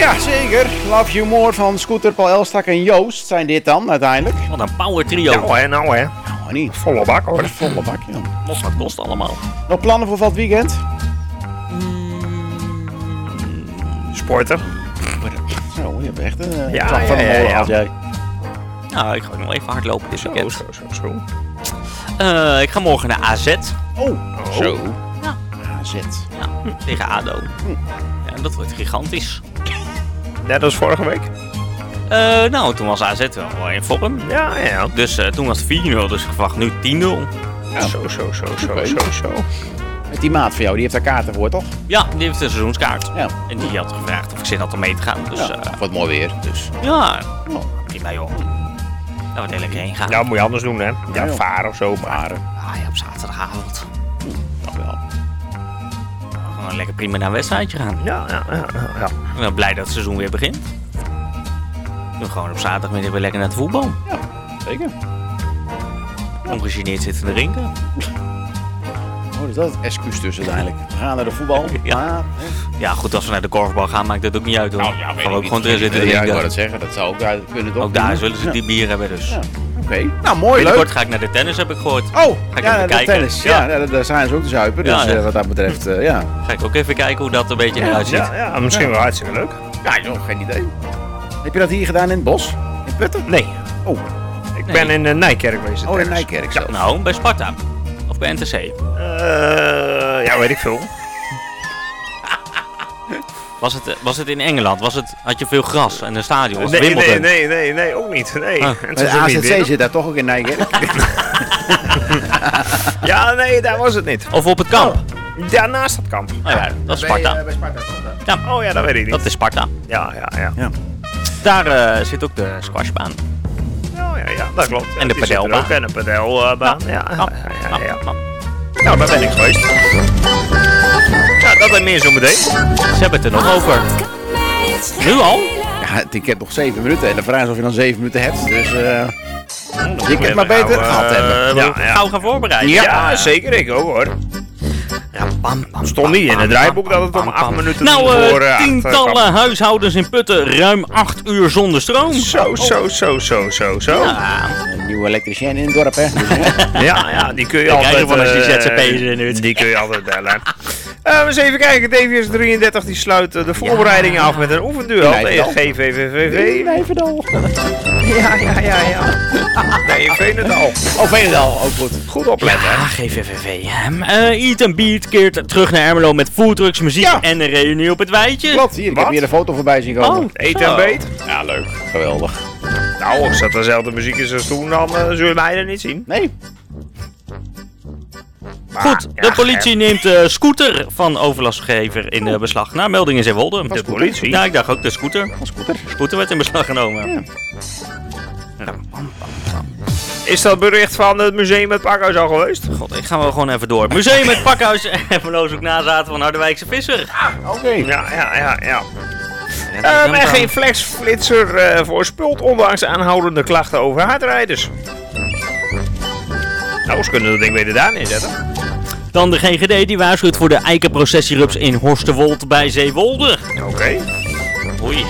Ja, zeker. Love You More van Scooter, Paul Elstak en Joost zijn dit dan uiteindelijk. Wat een power trio. Nou hè. Nou, niet. Volle bak hoor. Volle bak, ja. Wat kost allemaal? Nog plannen voor het weekend? Sporten. Zo, je hebt echt een Ja, klap van de molen gehad, jij. Nou, ik ga nog even hardlopen dit weekend. Zo. Ik ga morgen naar AZ. Zo. Ja. AZ. Ja, tegen ADO. Ja, dat wordt gigantisch. Net als vorige week. Nou, toen was AZ wel in vorm. Ja. Dus toen was het 4-0, dus ik verwacht nu 10-0. Ja. Zo. Met die maat van jou, die heeft daar kaarten voor, toch? Ja, die heeft een seizoenskaart. Ja. En die had gevraagd of ik zin had om mee te gaan. Dus Wat mooi weer. Dus. ja, prima joh. Daar wordt lekker heen gaan. Nou, moet je anders doen hè. Ja, joh. varen of zo. Varen. Ah ja, op zaterdagavond. Nog wel. Gewoon lekker prima naar een wedstrijdje gaan. Ja. Ik ben blij dat het seizoen weer begint. Ik gewoon op zaterdagmiddag weer lekker naar het voetbal. Ja, zeker. Ongegeneerd zitten te drinken. Oh, dus dat is het excuus dus uiteindelijk. We gaan naar de voetbal. Ja. Maar, Ja, goed, als we naar de korfbal gaan, maakt dat ook niet uit hoor. weet Gaan we ik ook niet. gewoon erin zitten Ja, ik drinken. wou dat zeggen. Dat zou ook daar kunnen toch? Ook daar zullen ze die bier hebben dus. Ja, oké. Nou, mooi, leuk. Binnenkort ga ik naar de tennis, heb ik gehoord. Oh, Ga ik ja, even de kijken. tennis. Ja. Ja, daar zijn ze ook te zuipen. Ja, Dus ja. wat dat betreft, ja. Ga ik ook even kijken hoe dat een beetje eruit ziet. Ja, misschien wel hartstikke leuk. Ja, joh, geen idee. Heb je dat hier gedaan in het bos? In Putten? Nee. Oh, Ik ben in Nijkerk geweest. in Nijkerk zelf. Nou, bij Sparta. Of bij NTC. Ja, weet ik veel. Was het in Engeland? Had je veel gras en een stadion? Was het Wimbledon? Nee, ook niet. Nee. Ah. En het De is ook niet AZC binnen. zit daar toch ook in Nijkerk? Ja, nee, daar was het niet. Of op het kamp? Ja, naast het kamp. Oh ja, dat is Sparta. Bij Sparta. Ja, Oh ja, dat weet ik niet. dat is Sparta. Ja. Daar zit ook de squashbaan. Oh ja, dat klopt. En de Die zit er padelbaan. ook. En de padelbaan. Ja. Nou, Nou, daar ben ik geweest. Ja, dat en meer zo meteen. ze hebben het er nog over. Nu al? Ja, ik heb nog 7 minuten en de vraag is of je dan 7 minuten hebt. Dus je kunt maar beter gehad hebben. Ja. Gauw gaan voorbereiden. Ja, zeker. Ik ook hoor. Stond niet in het draaiboek dat het om 8 minuten Nou, voor 8 tientallen huishoudens in Putten ruim 8 uur zonder stroom. Zo. Ja, Een nieuwe elektricien in het dorp, hè? Dus, Ja, die kun je ik krijg altijd... ervan als die ZZP'ers in nu. Die kun je altijd bellen. Eens even kijken, DVS 33 die sluit de voorbereidingen af met een oefenduel Nee, tegen dan. GVVVV. Nee, Verdal. Ja. Nee, in Veenendaal. Oh, Veenendaal, ook goed. Goed opletten. Ja, GVVV. Eat and Beat keert terug naar Ermelo met foodtrucks, muziek Ja. en een reunie op het weitje. Klopt, hier, ik heb Wat? hier een foto voorbij zien komen. Eten en beet. Ja, leuk. Geweldig. Nou, als dat dezelfde muziek is als toen, dan zullen wij er niet zien. Nee. Maar, Goed, ja, de politie neemt de scooter van overlastgever in beslag. Na melding in Zeewolde. De politie? Ja, ik dacht ook de scooter. Een scooter. De scooter werd in beslag genomen. Ja. Is dat bericht van het museum het pakhuis al geweest? God, ik ga wel gewoon even door. Museum het Pakhuis en ook nazaten van Harderwijkse Visser. Oké. Ja. En geen flexflitser voorspult, ondanks aanhoudende klachten over hardrijders. Nou, ze kunnen dat ding beter daar neerzetten. Dan de GGD die waarschuwt voor de eikenprocessierups in Horsterwold bij Zeewolde. Oké. Oei.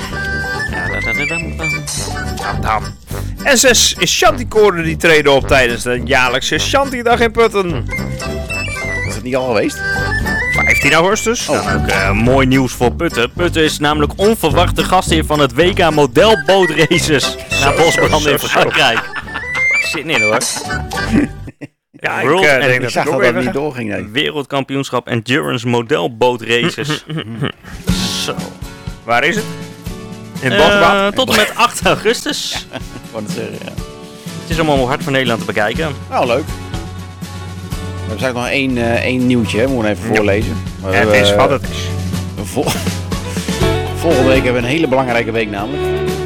En 6 Shantykoren die treden op tijdens de jaarlijkse Shantydag in Putten. Is het niet al geweest? 15 augustus. Dan ook mooi nieuws voor Putten. Putten is namelijk onverwachte gastheer van het WK modelbootraces. Na bosbranden in Frankrijk. Zit in hoor. Ja, ik World denk Ik dat zag ik ook dat het even... niet doorging, nee. Wereldkampioenschap Endurance modelbootraces. Zo. Waar is het? In het Bosbad? Tot en met 8 augustus. Ik wou het zeggen, ja. Het is allemaal hard voor Nederland te bekijken. Nou, leuk. We hebben straks nog één nieuwtje, hè. Moeten we even voorlezen. Maar we Het hebben, is wat het is. Volgende week hebben we een hele belangrijke week namelijk.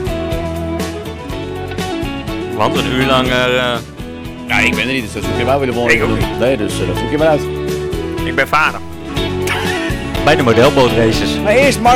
Want een uur lang... Ja, ik ben er niet, dus dat zoek je maar weer de volgende Ik ook keer doen. Nee, dus dat zoek je maar uit. Ik ben vader. bij de modelbootraces. Maar eerst Mark